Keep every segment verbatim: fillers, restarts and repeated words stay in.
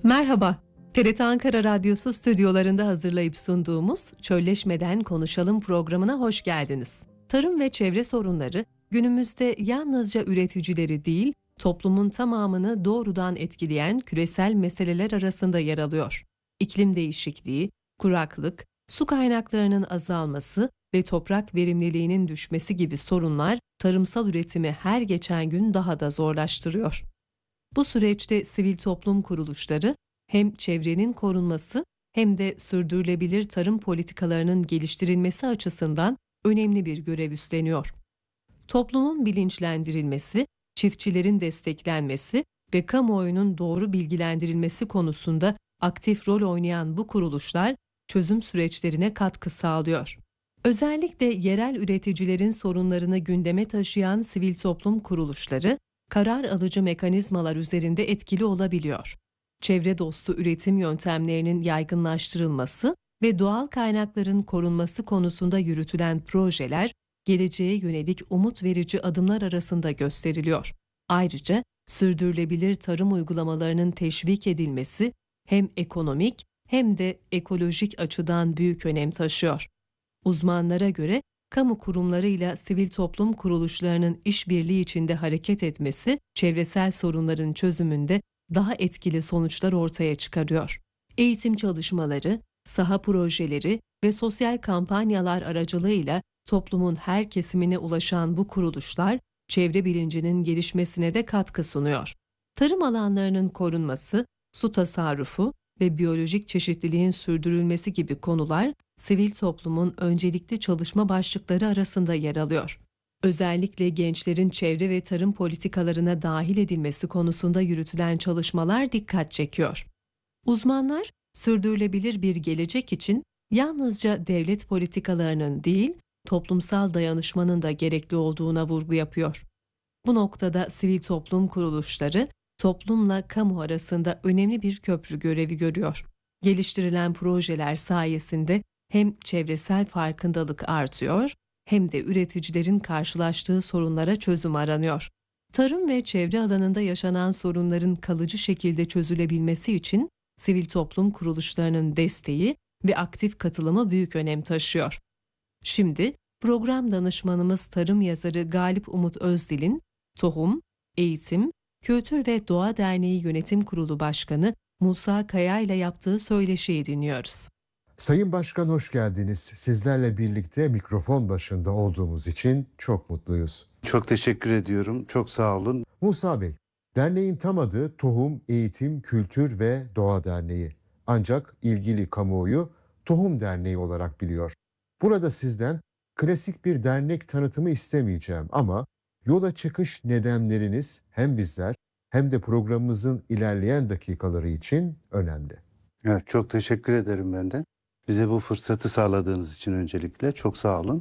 Merhaba, T R T Ankara Radyosu stüdyolarında hazırlayıp sunduğumuz Çölleşmeden Konuşalım programına hoş geldiniz. Tarım ve çevre sorunları günümüzde yalnızca üreticileri değil, toplumun tamamını doğrudan etkileyen küresel meseleler arasında yer alıyor. İklim değişikliği, kuraklık, su kaynaklarının azalması ve toprak verimliliğinin düşmesi gibi sorunlar tarımsal üretimi her geçen gün daha da zorlaştırıyor. Bu süreçte sivil toplum kuruluşları hem çevrenin korunması hem de sürdürülebilir tarım politikalarının geliştirilmesi açısından önemli bir görev üstleniyor. Toplumun bilinçlendirilmesi, çiftçilerin desteklenmesi ve kamuoyunun doğru bilgilendirilmesi konusunda aktif rol oynayan bu kuruluşlar çözüm süreçlerine katkı sağlıyor. Özellikle yerel üreticilerin sorunlarını gündeme taşıyan sivil toplum kuruluşları, karar alıcı mekanizmalar üzerinde etkili olabiliyor. Çevre dostu üretim yöntemlerinin yaygınlaştırılması ve doğal kaynakların korunması konusunda yürütülen projeler, geleceğe yönelik umut verici adımlar arasında gösteriliyor. Ayrıca sürdürülebilir tarım uygulamalarının teşvik edilmesi hem ekonomik hem de ekolojik açıdan büyük önem taşıyor. Uzmanlara göre kamu kurumlarıyla sivil toplum kuruluşlarının işbirliği içinde hareket etmesi, çevresel sorunların çözümünde daha etkili sonuçlar ortaya çıkarıyor. Eğitim çalışmaları, saha projeleri ve sosyal kampanyalar aracılığıyla toplumun her kesimine ulaşan bu kuruluşlar, çevre bilincinin gelişmesine de katkı sunuyor. Tarım alanlarının korunması, su tasarrufu ve biyolojik çeşitliliğin sürdürülmesi gibi konular, sivil toplumun öncelikli çalışma başlıkları arasında yer alıyor. Özellikle gençlerin çevre ve tarım politikalarına dahil edilmesi konusunda yürütülen çalışmalar dikkat çekiyor. Uzmanlar, sürdürülebilir bir gelecek için yalnızca devlet politikalarının değil, toplumsal dayanışmanın da gerekli olduğuna vurgu yapıyor. Bu noktada sivil toplum kuruluşları, toplumla kamu arasında önemli bir köprü görevi görüyor. Geliştirilen projeler sayesinde hem çevresel farkındalık artıyor, hem de üreticilerin karşılaştığı sorunlara çözüm aranıyor. Tarım ve çevre alanında yaşanan sorunların kalıcı şekilde çözülebilmesi için sivil toplum kuruluşlarının desteği ve aktif katılımı büyük önem taşıyor. Şimdi program danışmanımız tarım yazarı Galip Umut Özdil'in Tohum, Eğitim, Kültür ve Doğa Derneği Yönetim Kurulu Başkanı Musa Kaya ile yaptığı söyleşiyi dinliyoruz. Sayın Başkan hoş geldiniz. Sizlerle birlikte mikrofon başında olduğumuz için çok mutluyuz. Çok teşekkür ediyorum. Çok sağ olun. Musa Bey, derneğin tam adı Tohum, Eğitim, Kültür ve Doğa Derneği. Ancak ilgili kamuoyu Tohum Derneği olarak biliyor. Burada sizden klasik bir dernek tanıtımı istemeyeceğim ama yola çıkış nedenleriniz hem bizler hem de programımızın ilerleyen dakikaları için önemli. Evet, çok teşekkür ederim ben de. Bize bu fırsatı sağladığınız için öncelikle çok sağ olun.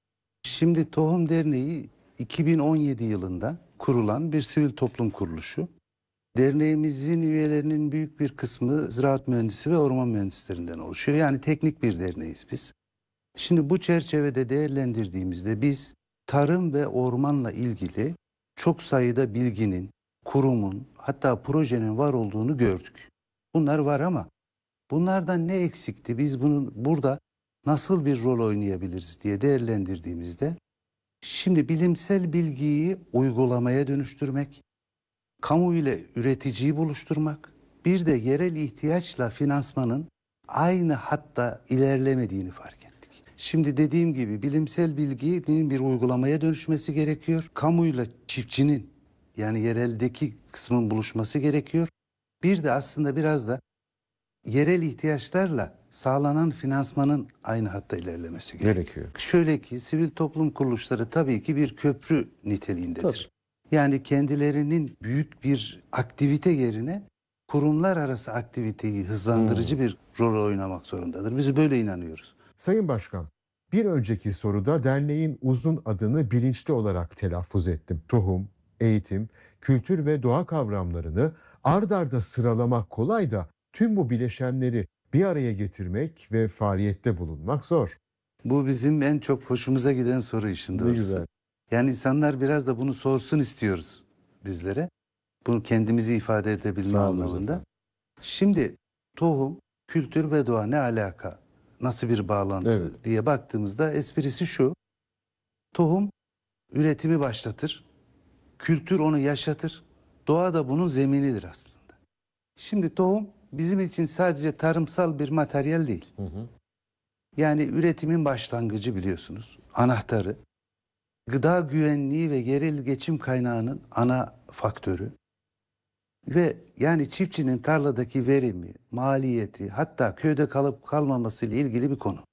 Şimdi Tohum Derneği iki bin on yedi yılında kurulan bir sivil toplum kuruluşu. Derneğimizin üyelerinin büyük bir kısmı ziraat mühendisi ve orman mühendislerinden oluşuyor. Yani teknik bir derneğiz biz. Şimdi bu çerçevede değerlendirdiğimizde biz tarım ve ormanla ilgili çok sayıda bilginin, kurumun, hatta projenin var olduğunu gördük. Bunlar var ama bunlardan ne eksikti? Biz bunun burada nasıl bir rol oynayabiliriz diye değerlendirdiğimizde şimdi bilimsel bilgiyi uygulamaya dönüştürmek, kamu ile üreticiyi buluşturmak, bir de yerel ihtiyaçla finansmanın aynı hatta ilerlemediğini fark ettik. Şimdi dediğim gibi bilimsel bilginin bir uygulamaya dönüşmesi gerekiyor. Kamuyla çiftçinin yani yereldeki kısmın buluşması gerekiyor. Bir de aslında biraz da yerel ihtiyaçlarla sağlanan finansmanın aynı hatta ilerlemesi gerekiyor. gerekiyor. Şöyle ki sivil toplum kuruluşları tabii ki bir köprü niteliğindedir. Tabii. Yani kendilerinin büyük bir aktivite yerine kurumlar arası aktiviteyi hızlandırıcı hmm. bir rol oynamak zorundadır. Biz böyle inanıyoruz. Sayın Başkan, bir önceki soruda derneğin uzun adını bilinçli olarak telaffuz ettim. Tohum, eğitim, kültür ve doğa kavramlarını ard arda sıralamak kolay da tüm bu bileşenleri bir araya getirmek ve faaliyette bulunmak zor. Bu bizim en çok hoşumuza giden soru işin doğrusu. Ne güzel. Yani insanlar biraz da bunu sorsun istiyoruz bizlere. Bunu kendimizi ifade edebilme anlamında. Şimdi tohum, kültür ve doğa ne alaka? Nasıl bir bağlantı Evet. diye baktığımızda esprisi şu. Tohum üretimi başlatır. Kültür onu yaşatır. Doğa da bunun zeminidir aslında. Şimdi tohum bizim için sadece tarımsal bir materyal değil. Hı hı. Yani üretimin başlangıcı biliyorsunuz. Anahtarı. Gıda güvenliği ve yerel geçim kaynağının ana faktörü. Ve yani çiftçinin tarladaki verimi, maliyeti, hatta köyde kalıp kalmaması ile ilgili bir konu.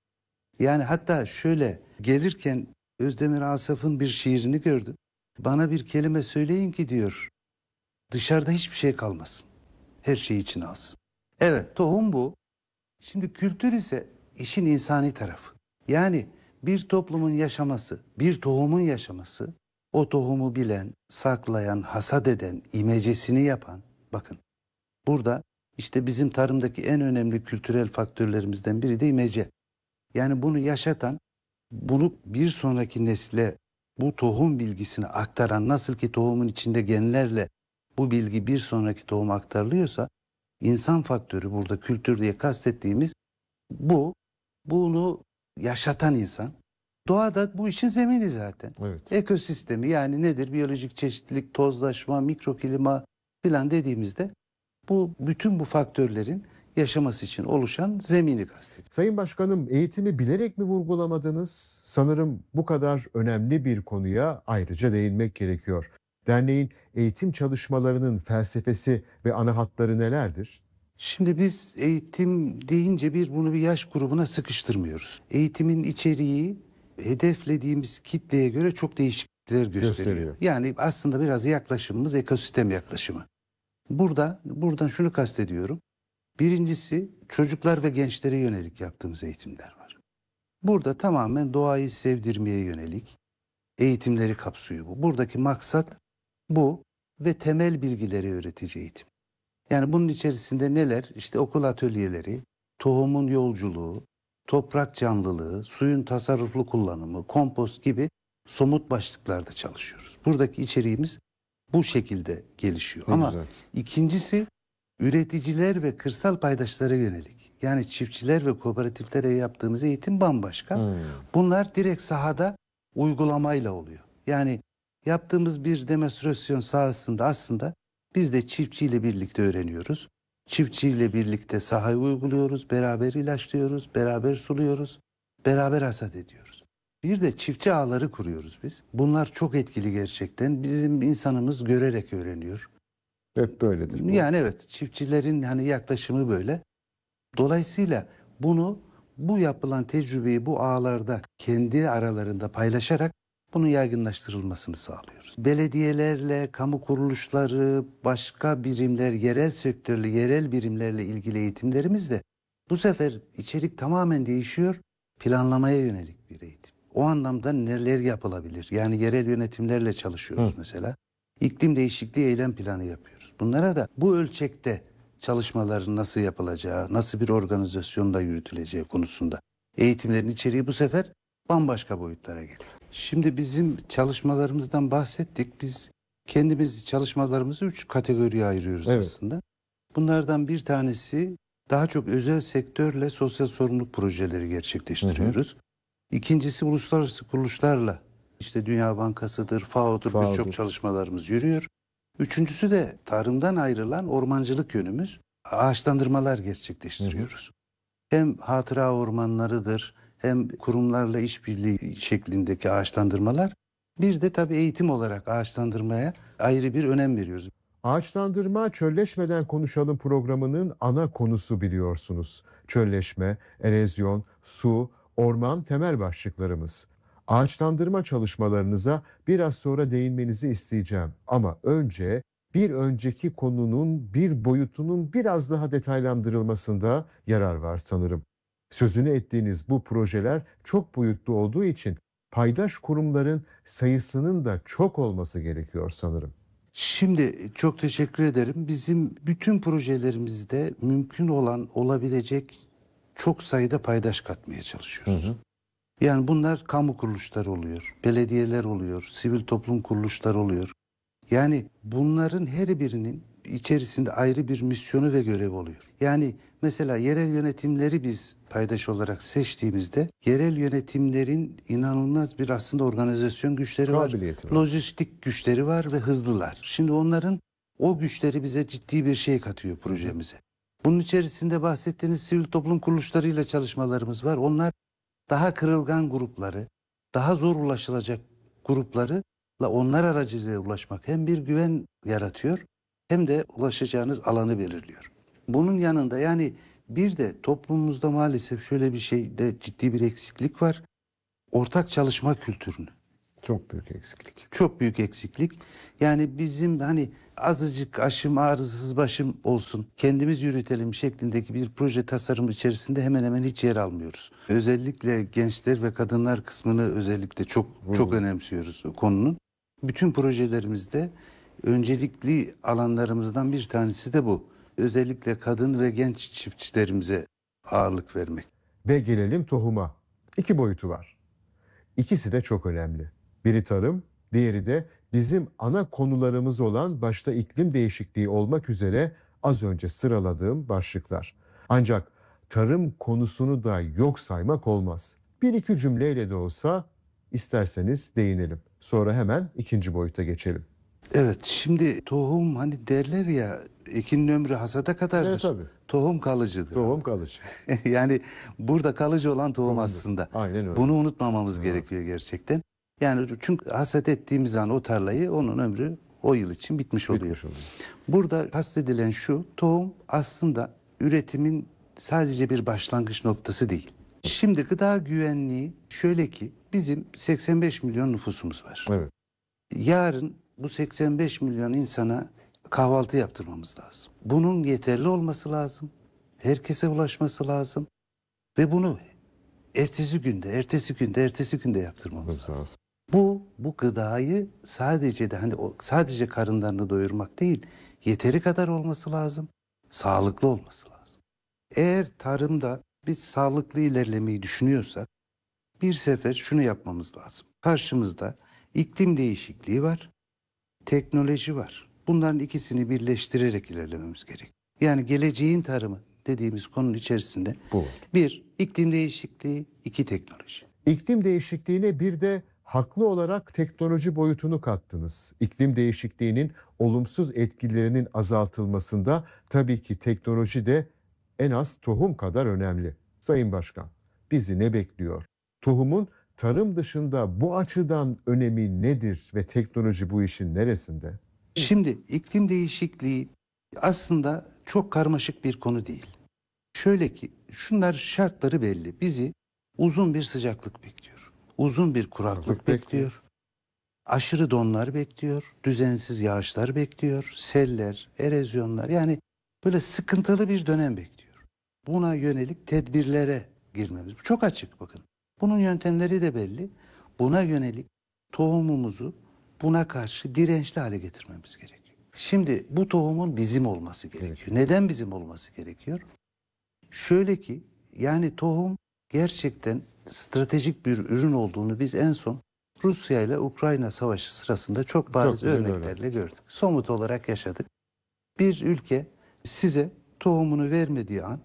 Yani hatta şöyle gelirken Özdemir Asaf'ın bir şiirini gördüm. Bana bir kelime söyleyin ki diyor, dışarıda hiçbir şey kalmasın. Her şeyi içine alsın. Evet, tohum bu. Şimdi kültür ise işin insani tarafı. Yani bir toplumun yaşaması, bir tohumun yaşaması, o tohumu bilen, saklayan, hasat eden, imecesini yapan, bakın burada işte bizim tarımdaki en önemli kültürel faktörlerimizden biri de imece. Yani bunu yaşatan, bunu bir sonraki nesle bu tohum bilgisini aktaran, nasıl ki tohumun içinde genlerle bu bilgi bir sonraki tohuma aktarılıyorsa, insan faktörü burada kültür diye kastettiğimiz bu, bunu yaşatan insan. Doğa da bu işin zemini zaten. Evet. Ekosistemi yani nedir? Biyolojik çeşitlilik, tozlaşma, mikroklima filan dediğimizde bu bütün bu faktörlerin yaşaması için oluşan zemini kastediyor. Sayın Başkanım, eğitimi bilerek mi vurgulamadınız? Sanırım bu kadar önemli bir konuya ayrıca değinmek gerekiyor. Derneğin eğitim çalışmalarının felsefesi ve ana hatları nelerdir? Şimdi biz eğitim deyince bir bunu bir yaş grubuna sıkıştırmıyoruz. Eğitimin içeriği hedeflediğimiz kitleye göre çok değişiklikler gösteriyor. Gösteriyor. Yani aslında biraz yaklaşımımız ekosistem yaklaşımı. Burada buradan şunu kastediyorum. Birincisi çocuklar ve gençlere yönelik yaptığımız eğitimler var. Burada tamamen doğayı sevdirmeye yönelik eğitimleri kapsıyor bu. Buradaki maksat bu ve temel bilgileri öğretici eğitim. Yani bunun içerisinde neler? İşte okul atölyeleri, tohumun yolculuğu, toprak canlılığı, suyun tasarruflu kullanımı, kompost gibi somut başlıklarda çalışıyoruz. Buradaki içeriğimiz bu şekilde gelişiyor. Ne Ama güzel. ikincisi üreticiler ve kırsal paydaşlara yönelik. Yani çiftçiler ve kooperatiflere yaptığımız eğitim bambaşka. Hmm. Bunlar direkt sahada uygulamayla oluyor. Yani yaptığımız bir demonstrasyon sahasında aslında biz de çiftçiyle birlikte öğreniyoruz. Çiftçiyle birlikte sahayı uyguluyoruz, beraber ilaçlıyoruz, beraber suluyoruz, beraber hasat ediyoruz. Bir de çiftçi ağları kuruyoruz biz. Bunlar çok etkili gerçekten. Bizim insanımız görerek öğreniyor. Hep böyledir bu. Yani evet, çiftçilerin hani yaklaşımı böyle. Dolayısıyla bunu, bu yapılan tecrübeyi bu ağlarda kendi aralarında paylaşarak bunun yaygınlaştırılmasını sağlıyoruz. Belediyelerle, kamu kuruluşları, başka birimler, yerel sektörlü, yerel birimlerle ilgili eğitimlerimiz de bu sefer içerik tamamen değişiyor. Planlamaya yönelik bir eğitim. O anlamda neler yapılabilir? Yani yerel yönetimlerle çalışıyoruz Hı. mesela. İklim değişikliği eylem planı yapıyoruz. Bunlara da bu ölçekte çalışmaların nasıl yapılacağı, nasıl bir organizasyonda yürütüleceği konusunda eğitimlerin içeriği bu sefer bambaşka boyutlara geliyor. Şimdi bizim çalışmalarımızdan bahsettik. Biz kendimiz çalışmalarımızı üç kategoriye ayırıyoruz Evet. aslında. Bunlardan bir tanesi daha çok özel sektörle sosyal sorumluluk projeleri gerçekleştiriyoruz. İkincisi uluslararası kuruluşlarla, işte Dünya Bankası'dır, FAO'dur, FAO'dur. birçok çalışmalarımız yürüyor. Üçüncüsü de tarımdan ayrılan ormancılık yönümüz, ağaçlandırmalar gerçekleştiriyoruz. Hem hatıra ormanlarıdır, hem kurumlarla işbirliği şeklindeki ağaçlandırmalar. Bir de tabii eğitim olarak ağaçlandırmaya ayrı bir önem veriyoruz. Ağaçlandırma, Çölleşmeden Konuşalım programının ana konusu biliyorsunuz. Çölleşme, erozyon, su, orman temel başlıklarımız. Ağaçlandırma çalışmalarınıza biraz sonra değinmenizi isteyeceğim. Ama önce bir önceki konunun bir boyutunun biraz daha detaylandırılmasında yarar var sanırım. Sözünü ettiğiniz bu projeler çok boyutlu olduğu için paydaş kurumların sayısının da çok olması gerekiyor sanırım. Şimdi çok teşekkür ederim. Bizim bütün projelerimizde mümkün olan, olabilecek çok sayıda paydaş katmaya çalışıyoruz. Hı hı. Yani bunlar kamu kuruluşları oluyor, belediyeler oluyor, sivil toplum kuruluşları oluyor. Yani bunların her birinin içerisinde ayrı bir misyonu ve görevi oluyor. Yani mesela yerel yönetimleri biz paydaş olarak seçtiğimizde yerel yönetimlerin inanılmaz bir aslında organizasyon güçleri var, Kabiliyeti var. lojistik güçleri var ve hızlılar. Şimdi onların o güçleri bize ciddi bir şey katıyor projemize. Bunun içerisinde bahsettiğiniz sivil toplum kuruluşlarıyla çalışmalarımız var. Onlar daha kırılgan grupları, daha zor ulaşılacak grupları onlar aracılığıyla ulaşmak hem bir güven yaratıyor hem de ulaşacağınız alanı belirliyor. Bunun yanında yani bir de toplumumuzda maalesef şöyle bir şeyde ciddi bir eksiklik var. Ortak çalışma kültürünü. Çok büyük eksiklik. Çok büyük eksiklik. Yani bizim hani azıcık aşım ağrısız başım olsun, kendimiz yürütelim şeklindeki bir proje tasarımı içerisinde hemen hemen hiç yer almıyoruz. Özellikle gençler ve kadınlar kısmını özellikle çok çok önemsiyoruz konunun. Bütün projelerimizde öncelikli alanlarımızdan bir tanesi de bu. Özellikle kadın ve genç çiftçilerimize ağırlık vermek. Ve gelelim tohuma. İki boyutu var. İkisi de çok önemli. Biri tarım, diğeri de bizim ana konularımız olan başta iklim değişikliği olmak üzere az önce sıraladığım başlıklar. Ancak tarım konusunu da yok saymak olmaz. Bir iki cümleyle de olsa isterseniz değinelim. Sonra hemen ikinci boyuta geçelim. Evet, şimdi tohum hani derler ya ekinin ömrü hasada kadardır. Evet, tabii. Tohum kalıcıdır. Tohum kalıcı. Yani burada kalıcı olan tohum Tohumdur. aslında. Aynen öyle. Bunu unutmamamız Evet. gerekiyor gerçekten. Yani çünkü hasat ettiğimiz an o tarlayı onun ömrü o yıl için bitmiş oluyor. Bitmiş oluyor. Burada kastedilen şu, tohum aslında üretimin sadece bir başlangıç noktası değil. Şimdi gıda güvenliği şöyle ki bizim seksen beş milyon nüfusumuz var. Evet. Yarın bu seksen beş milyon insana kahvaltı yaptırmamız lazım. Bunun yeterli olması lazım. Herkese ulaşması lazım. Ve bunu ertesi günde, ertesi günde, ertesi günde yaptırmamız lazım. lazım. Bu, bu gıdayı sadece de hani o, sadece karınlarını doyurmak değil, yeteri kadar olması lazım, sağlıklı olması lazım. Eğer tarımda biz sağlıklı ilerlemeyi düşünüyorsak, bir sefer şunu yapmamız lazım. Karşımızda iklim değişikliği var, teknoloji var. Bunların ikisini birleştirerek ilerlememiz gerek. Yani geleceğin tarımı dediğimiz konunun içerisinde Bu. bir, iklim değişikliği, iki, teknoloji. İklim değişikliğine bir de haklı olarak teknoloji boyutunu kattınız. İklim değişikliğinin olumsuz etkilerinin azaltılmasında tabii ki teknoloji de en az tohum kadar önemli. Sayın Başkan, bizi ne bekliyor? Tohumun tarım dışında bu açıdan önemi nedir ve teknoloji bu işin neresinde? Şimdi iklim değişikliği aslında çok karmaşık bir konu değil. Şöyle ki şunlar şartları belli. Bizi uzun bir sıcaklık bekliyor. Uzun bir kuraklık Kuraklık bekliyor. bekliyor. Aşırı donlar bekliyor. Düzensiz yağışlar bekliyor. Seller, erozyonlar yani böyle sıkıntılı bir dönem bekliyor. Buna yönelik tedbirlere girmemiz. Çok açık bakın. Bunun yöntemleri de belli. Buna yönelik tohumumuzu buna karşı dirençli hale getirmemiz gerekiyor. Şimdi bu tohumun bizim olması gerekiyor. Neden bizim olması gerekiyor? Şöyle ki yani tohum gerçekten stratejik bir ürün olduğunu biz en son Rusya ile Ukrayna savaşı sırasında çok bariz güzel örneklerle öğrendik. gördük. Somut olarak yaşadık. Bir ülke size tohumunu vermediği an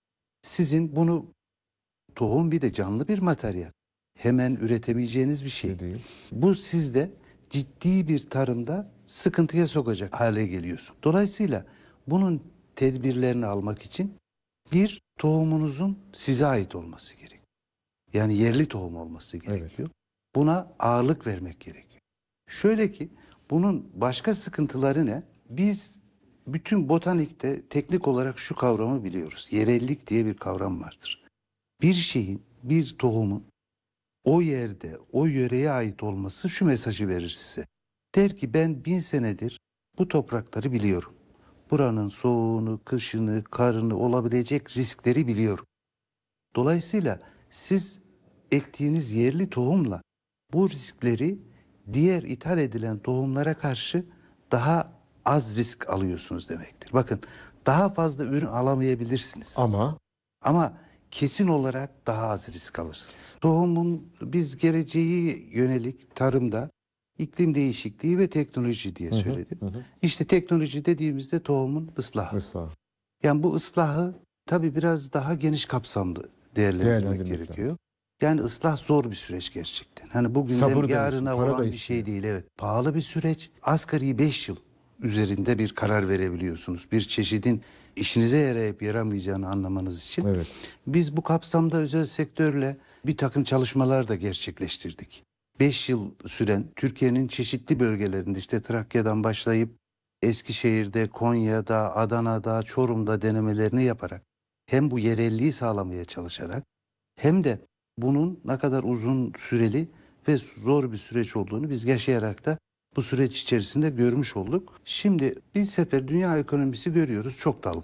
sizin bunu tohum bir de canlı bir materyal. Hemen üretemeyeceğiniz bir şey. Değil. Bu sizde ciddi bir tarımda sıkıntıya sokacak hale geliyorsun. Dolayısıyla bunun tedbirlerini almak için bir tohumunuzun size ait olması gerekiyor. Yani yerli tohum olması gerekiyor. Evet. Buna ağırlık vermek gerekiyor. Şöyle ki bunun başka sıkıntıları ne? Biz bütün botanikte teknik olarak şu kavramı biliyoruz. Yerellik diye bir kavram vardır. Bir şeyin, bir tohumun o yerde, o yöreye ait olması şu mesajı verir size. Der ki ben bin senedir bu toprakları biliyorum. Buranın soğuğunu, kışını, karını, olabilecek riskleri biliyorum. Dolayısıyla siz ektiğiniz yerli tohumla bu riskleri diğer ithal edilen tohumlara karşı daha az risk alıyorsunuz demektir. Bakın daha fazla ürün alamayabilirsiniz. Ama Ama kesin olarak daha az risk alırsınız. Tohumun biz geleceği yönelik tarımda iklim değişikliği ve teknoloji diye Hı hı, söyledim. hı hı. İşte teknoloji dediğimizde tohumun ıslahı. Mesela Yani bu ıslahı tabii biraz daha geniş kapsamlı değerlendirmek değerlendirmek gerekiyor. Yani ıslah zor bir süreç gerçekten. Hani bugünden Sabır da yarına istiyor, para da olan bir istiyor. şey değil. Evet, pahalı bir süreç. Asgari beş yıl üzerinde bir karar verebiliyorsunuz. Bir çeşidin işinize yarayıp yaramayacağını anlamanız için. Evet. Biz bu kapsamda özel sektörle bir takım çalışmalar da gerçekleştirdik. beş yıl süren Türkiye'nin çeşitli bölgelerinde, işte Trakya'dan başlayıp Eskişehir'de, Konya'da, Adana'da, Çorum'da denemelerini yaparak hem bu yerelliği sağlamaya çalışarak hem de bunun ne kadar uzun süreli ve zor bir süreç olduğunu biz yaşayarak da bu süreç içerisinde görmüş olduk. Şimdi bir sefer dünya ekonomisi görüyoruz, çok dalgalı.